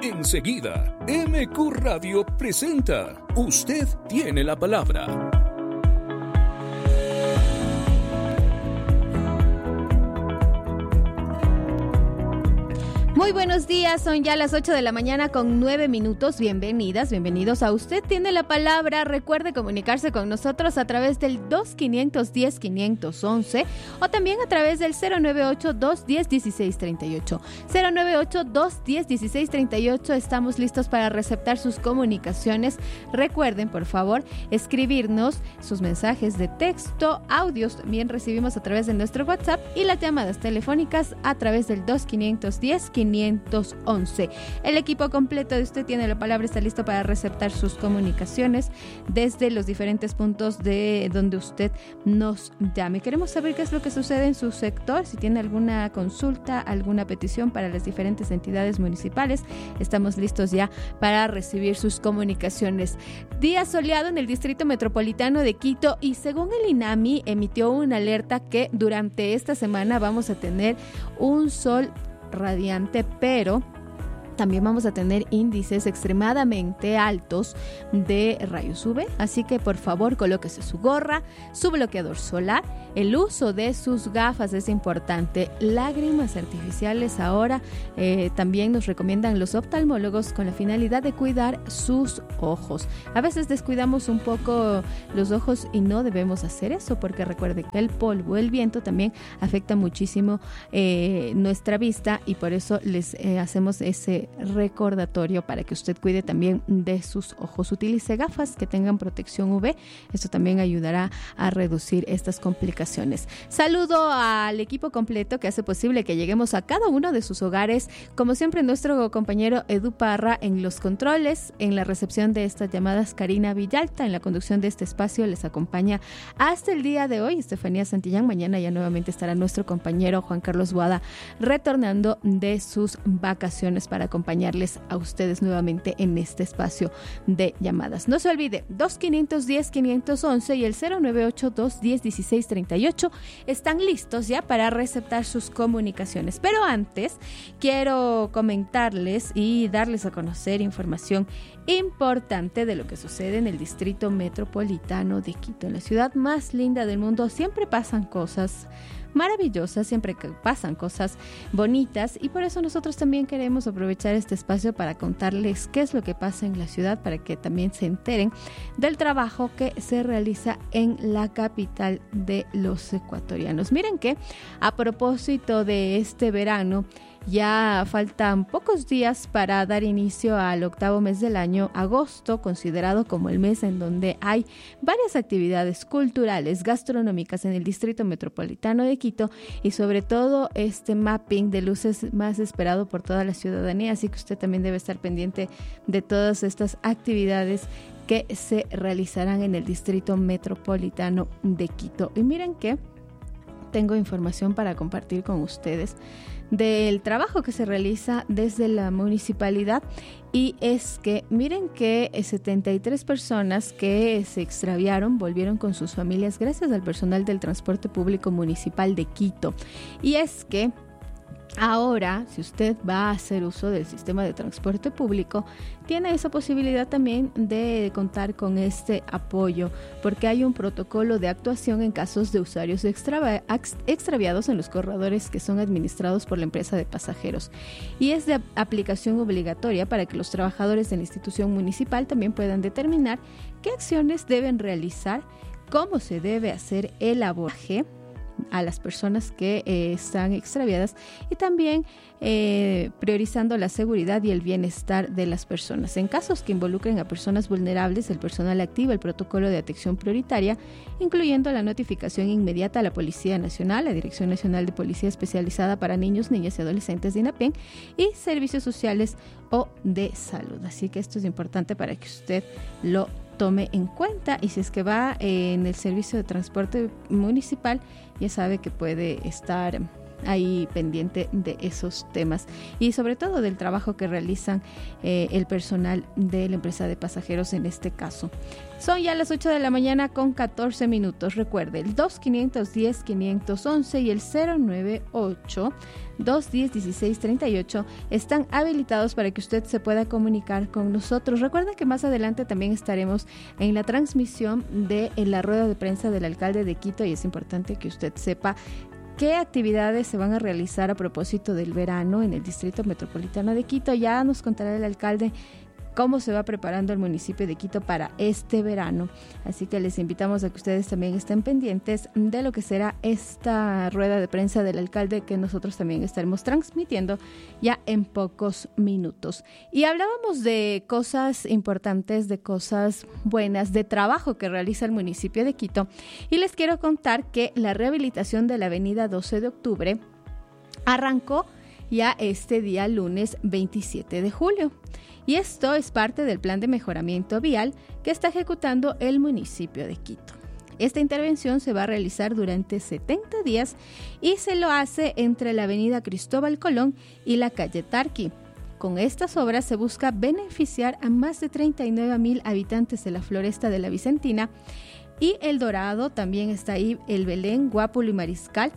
Enseguida, MQ Radio presenta Usted tiene la palabra. Muy buenos días, son ya las 8 de la mañana con 9 minutos. Bienvenidas, bienvenidos a Usted Tiene la Palabra. Recuerde comunicarse con nosotros a través del 2-510-511 o también a través del 098-210-1638. 098-210-1638. Estamos listos para receptar sus comunicaciones. Recuerden, por favor, escribirnos sus mensajes de texto, audios. También recibimos a través de nuestro WhatsApp y las llamadas telefónicas a través del 2-510-511. El equipo completo de Usted Tiene la Palabra está listo para receptar sus comunicaciones desde los diferentes puntos de donde usted nos llame. Queremos saber qué es lo que sucede en su sector. Si tiene alguna consulta, alguna petición para las diferentes entidades municipales, estamos listos ya para recibir sus comunicaciones. Día soleado en el Distrito Metropolitano de Quito y según el INAMI emitió una alerta que durante esta semana vamos a tener un sol radiante, pero también vamos a tener índices extremadamente altos de rayos UV, así que por favor colóquese su gorra, su bloqueador solar, el uso de sus gafas es importante. Lágrimas artificiales ahora también nos recomiendan los oftalmólogos con la finalidad de cuidar sus ojos. A veces descuidamos un poco los ojos y no debemos hacer eso porque recuerde que el polvo, el viento también afecta muchísimo nuestra vista y por eso les hacemos ese recordatorio para que usted cuide también de sus ojos. Utilice gafas que tengan protección UV. Esto también ayudará a reducir estas complicaciones. Saludo al equipo completo que hace posible que lleguemos a cada uno de sus hogares. Como siempre, nuestro compañero Edu Parra en los controles, en la recepción de estas llamadas, Karina Villalta, en la conducción de este espacio les acompaña hasta el día de hoy Estefanía Santillán. Mañana ya nuevamente estará nuestro compañero Juan Carlos Boada retornando de sus vacaciones para acompañarles a ustedes nuevamente en este espacio de llamadas. No se olvide, 2-510-511 y el 098-210-1638 están listos ya para receptar sus comunicaciones. Pero antes, quiero comentarles y darles a conocer información importante de lo que sucede en el Distrito Metropolitano de Quito, en la ciudad más linda del mundo. Siempre pasan cosas maravillosas, siempre pasan cosas bonitas y por eso nosotros también queremos aprovechar este espacio para contarles qué es lo que pasa en la ciudad, para que también se enteren del trabajo que se realiza en la capital de los ecuatorianos. Miren que a propósito de este verano, ya faltan pocos días para dar inicio al octavo mes del año, agosto, considerado como el mes en donde hay varias actividades culturales, gastronómicas en el Distrito Metropolitano de Quito y sobre todo este mapping de luces más esperado por toda la ciudadanía, así que usted también debe estar pendiente de todas estas actividades que se realizarán en el Distrito Metropolitano de Quito. Y miren que tengo información para compartir con ustedes del trabajo que se realiza desde la municipalidad y es que miren que 73 personas que se extraviaron volvieron con sus familias gracias al personal del transporte público municipal de Quito. Y es que ahora, si usted va a hacer uso del sistema de transporte público, tiene esa posibilidad también de contar con este apoyo, porque hay un protocolo de actuación en casos de usuarios extraviados en los corredores que son administrados por la empresa de pasajeros. Y es de aplicación obligatoria para que los trabajadores de la institución municipal también puedan determinar qué acciones deben realizar, cómo se debe hacer el abordaje a las personas que están extraviadas y también priorizando la seguridad y el bienestar de las personas. En casos que involucren a personas vulnerables, el personal activa el protocolo de atención prioritaria, incluyendo la notificación inmediata a la Policía Nacional, la Dirección Nacional de Policía Especializada para Niños, Niñas y Adolescentes de INAPEN y Servicios Sociales o de Salud. Así que esto es importante para que usted lo tome en cuenta y si es que va en el servicio de transporte municipal, ya sabe que puede estar ahí pendiente de esos temas y sobre todo del trabajo que realizan el personal de la empresa de pasajeros en este caso. Son ya las 8 de la mañana con 14 minutos. Recuerde, el 2510-511 y el 098-210-1638 están habilitados para que usted se pueda comunicar con nosotros. Recuerden que más adelante también estaremos en la transmisión de la rueda de prensa del alcalde de Quito y es importante que usted sepa qué actividades se van a realizar a propósito del verano en el Distrito Metropolitano de Quito. Ya nos contará el alcalde cómo se va preparando el municipio de Quito para este verano. Así que les invitamos a que ustedes también estén pendientes de lo que será esta rueda de prensa del alcalde que nosotros también estaremos transmitiendo ya en pocos minutos. Y hablábamos de cosas importantes, de cosas buenas, de trabajo que realiza el municipio de Quito. Y les quiero contar que la rehabilitación de la avenida 12 de octubre arrancó ya este día lunes 27 de julio. Y esto es parte del plan de mejoramiento vial que está ejecutando el municipio de Quito. Esta intervención se va a realizar durante 70 días y se lo hace entre la avenida Cristóbal Colón y la calle Tarqui. Con estas obras se busca beneficiar a más de 39,000 habitantes de la Floresta de la Vicentina y El Dorado, también está ahí el Belén, Guápulo y Mariscal.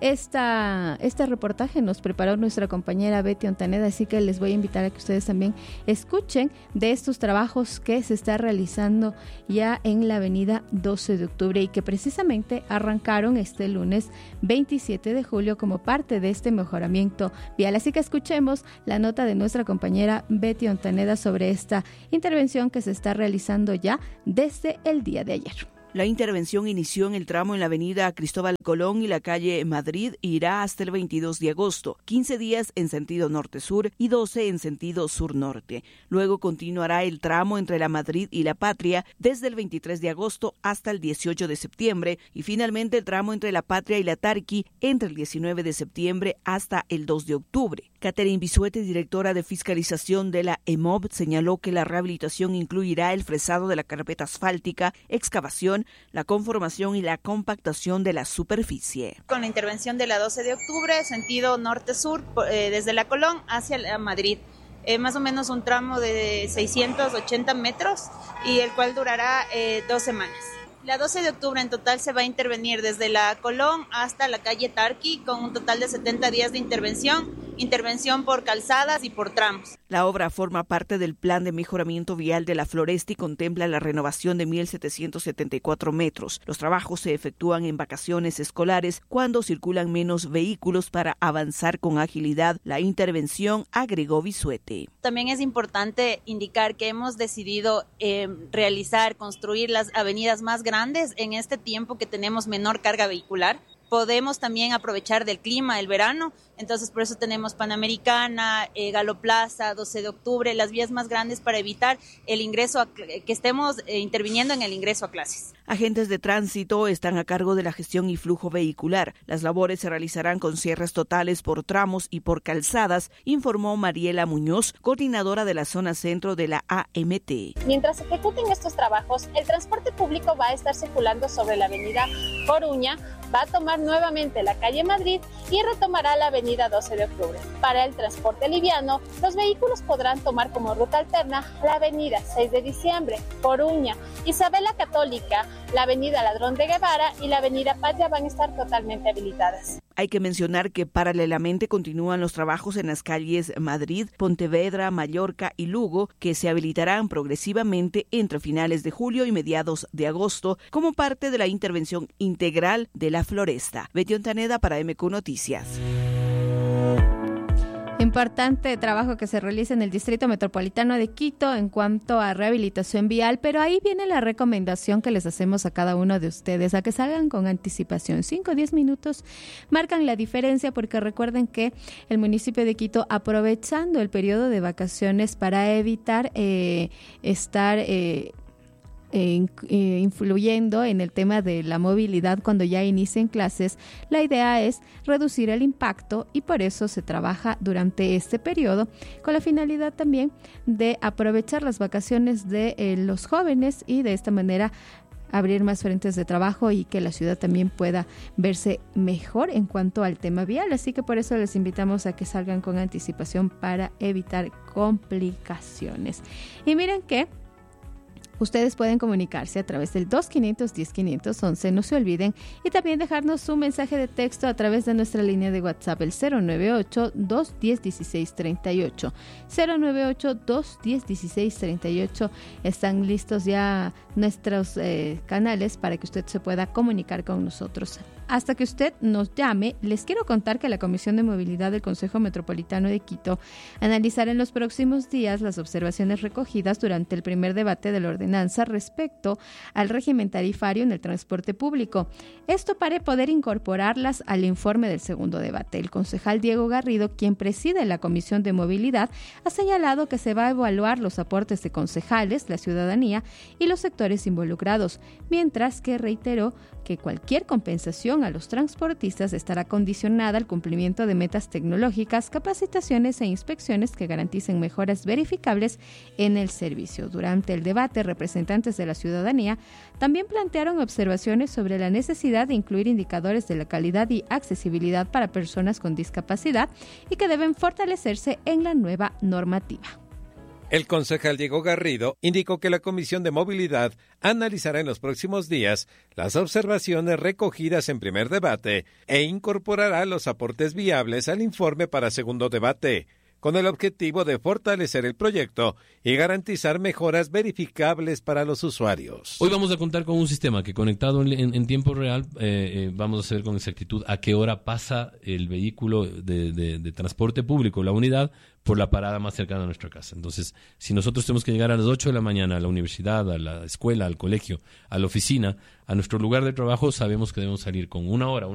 Este reportaje nos preparó nuestra compañera Betty Ontaneda, así que les voy a invitar a que ustedes también escuchen de estos trabajos que se está realizando ya en la avenida 12 de octubre y que precisamente arrancaron este lunes 27 de julio como parte de este mejoramiento vial. Así que escuchemos la nota de nuestra compañera Betty Ontaneda sobre esta intervención que se está realizando ya desde el día de ayer. La intervención inició en el tramo en la avenida Cristóbal Colón y la calle Madrid e irá hasta el 22 de agosto, 15 días en sentido norte-sur y 12 en sentido sur-norte. Luego continuará el tramo entre la Madrid y la Patria desde el 23 de agosto hasta el 18 de septiembre y finalmente el tramo entre la Patria y la Tarqui entre el 19 de septiembre hasta el 2 de octubre. Catherine Bisuete, directora de fiscalización de la EMOB, señaló que la rehabilitación incluirá el fresado de la carpeta asfáltica, excavación, la conformación y la compactación de la superficie. Con la intervención de la 12 de octubre, sentido norte-sur, desde la Colón hacia la Madrid. Más o menos un tramo de 680 metros y el cual durará 2 semanas. La 12 de octubre en total se va a intervenir desde la Colón hasta la calle Tarqui con un total de 70 días de intervención por calzadas y por tramos. La obra forma parte del plan de mejoramiento vial de la Floresta y contempla la renovación de 1.774 metros. Los trabajos se efectúan en vacaciones escolares cuando circulan menos vehículos para avanzar con agilidad la intervención, agregó Bisuete. También es importante indicar que hemos decidido construir las avenidas más grandes en este tiempo que tenemos menor carga vehicular. Podemos también aprovechar del clima, el verano, entonces por eso tenemos Panamericana, Galo Plaza, 12 de octubre, las vías más grandes para evitar el ingreso, que estemos interviniendo en el ingreso a clases. Agentes de tránsito están a cargo de la gestión y flujo vehicular. Las labores se realizarán con cierres totales por tramos y por calzadas, informó Mariela Muñoz, coordinadora de la zona centro de la AMT. Mientras se ejecuten estos trabajos, el transporte público va a estar circulando sobre la avenida Coruña, va a tomar nuevamente la calle Madrid y retomará la avenida 12 de octubre. Para el transporte liviano, los vehículos podrán tomar como ruta alterna la avenida 6 de diciembre, Coruña, Isabela Católica, la avenida Ladrón de Guevara y la avenida Patria van a estar totalmente habilitadas. Hay que mencionar que paralelamente continúan los trabajos en las calles Madrid, Pontevedra, Mallorca y Lugo, que se habilitarán progresivamente entre finales de julio y mediados de agosto como parte de la intervención integral de la Floresta. Betty Ontaneda para MQ Noticias. Importante trabajo que se realiza en el Distrito Metropolitano de Quito en cuanto a rehabilitación vial, pero ahí viene la recomendación que les hacemos a cada uno de ustedes, a que salgan con anticipación. 5 o 10 minutos marcan la diferencia porque recuerden que el municipio de Quito, aprovechando el periodo de vacaciones para evitar estar influyendo en el tema de la movilidad cuando ya inicien clases, la idea es reducir el impacto y por eso se trabaja durante este periodo con la finalidad también de aprovechar las vacaciones de los jóvenes y de esta manera abrir más frentes de trabajo y que la ciudad también pueda verse mejor en cuanto al tema vial. Así que por eso les invitamos a que salgan con anticipación para evitar complicaciones. Y miren que ustedes pueden comunicarse a través del 2510-511, no se olviden, y también dejarnos un mensaje de texto a través de nuestra línea de WhatsApp, el 098-210-1638. 098-210-1638. Están listos ya nuestros canales para que usted se pueda comunicar con nosotros. Hasta que usted nos llame, les quiero contar que la Comisión de Movilidad del Consejo Metropolitano de Quito analizará en los próximos días las observaciones recogidas durante el primer debate de la ordenanza respecto al régimen tarifario en el transporte público. Esto para poder incorporarlas al informe del segundo debate. El concejal Diego Garrido, quien preside la Comisión de Movilidad, ha señalado que se va a evaluar los aportes de concejales, la ciudadanía y los sectores involucrados, mientras que reiteró que cualquier compensación a los transportistas estará condicionada al cumplimiento de metas tecnológicas, capacitaciones e inspecciones que garanticen mejoras verificables en el servicio. Durante el debate, representantes de la ciudadanía también plantearon observaciones sobre la necesidad de incluir indicadores de la calidad y accesibilidad para personas con discapacidad y que deben fortalecerse en la nueva normativa. El concejal Diego Garrido indicó que la Comisión de Movilidad analizará en los próximos días las observaciones recogidas en primer debate e incorporará los aportes viables al informe para segundo debate, con el objetivo de fortalecer el proyecto y garantizar mejoras verificables para los usuarios. Hoy vamos a contar con un sistema que conectado en tiempo real vamos a saber con exactitud a qué hora pasa el vehículo de transporte público, la unidad, por la parada más cercana a nuestra casa. Entonces, si nosotros tenemos que llegar a las 8 de la mañana a la universidad, a la escuela, al colegio, a la oficina, a nuestro lugar de trabajo, sabemos que debemos salir con una hora